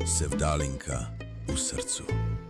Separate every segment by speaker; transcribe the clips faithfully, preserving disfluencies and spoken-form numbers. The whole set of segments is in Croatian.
Speaker 1: Sevdalinka u srcu.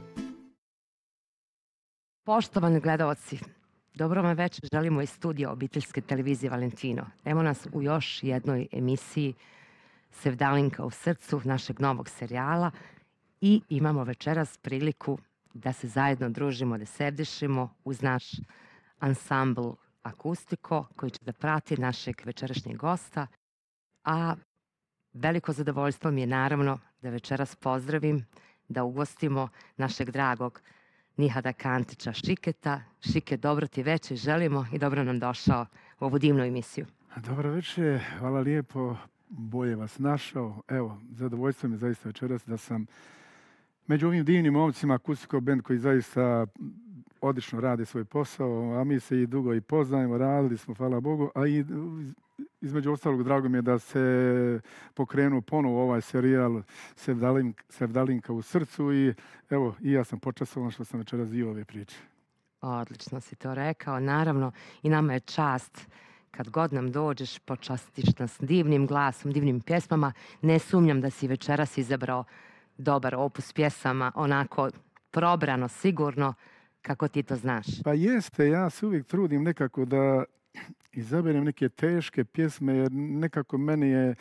Speaker 2: Poštovani gledalci, dobro vam večer želimo iz studija obiteljske televizije Valentino. Evo nas u još jednoj emisiji Sevdalinka u srcu našeg novog serijala i imamo večeras priliku da se zajedno družimo, da sevdišimo uz naš ansambl Akustiko koji će da prati našeg večerašnjeg gosta. A veliko zadovoljstvo mi je naravno da večeras pozdravim, da ugostimo našeg dragog Nihada Kantića Šiketa. Šike, dobro ti večer želimo i dobro nam došao u ovu divnu emisiju.
Speaker 3: Dobro večer, hvala lijepo, bolje vas našao. Evo, zadovoljstvo mi je zaista večeras da sam među ovim divnim momcima Akustiko band koji zaista odlično radi svoj posao, a mi se i dugo i poznajemo, radili smo, hvala Bogu, a i između ostalog drago mi je da se pokrenuo ponovo ovaj serijal Sevdalinka, Sevdalinka u srcu i evo, i ja sam počasovan što sam večeras dio ove priče.
Speaker 2: Odlično si to rekao, naravno i nama je čast kad god nam dođeš, počastiš nas divnim glasom, divnim pjesmama. Ne sumnjam da si večeras izabrao dobar opus pjesama, onako probrano, sigurno, kako ti to znaš.
Speaker 3: Pa jeste, ja se uvijek trudim nekako da izaberem neke teške pjesme, jer nekako meni je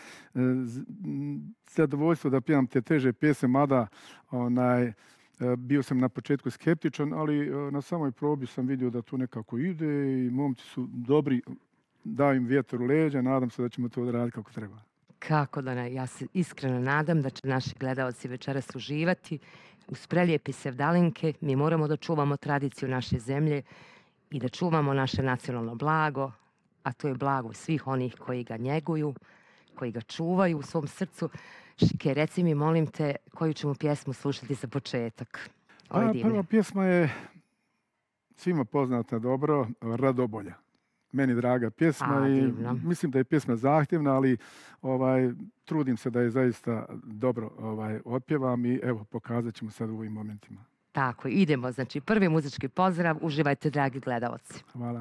Speaker 3: zadovoljstvo da pjevam te teže pjesme, mada onaj, bio sam na početku skeptičan, ali na samoj probi sam vidio da to nekako ide i momci su dobri, daju im vjetar u leđa, nadam se da ćemo to raditi kako treba.
Speaker 2: Kako da ne, ja se iskreno nadam da će naši gledalci večeras uživati uz prelijepi Sevdalinke. Mi moramo da čuvamo tradiciju naše zemlje i da čuvamo naše nacionalno blago, a to je blago svih onih koji ga njeguju, koji ga čuvaju u svom srcu. Šike, reci mi, molim te, koju ćemo pjesmu slušati za početak?
Speaker 3: A, prva pjesma je svima poznata dobro, Radobolja. Meni draga pjesma.
Speaker 2: A,
Speaker 3: i mislim da je pjesma zahtjevna, ali ovaj, trudim se da je zaista dobro ovaj, otpjevam i evo, pokazat ćemo sad u ovim momentima.
Speaker 2: Tako, idemo. Znači, prvi muzički pozdrav. Uživajte, dragi gledalci.
Speaker 3: Hvala.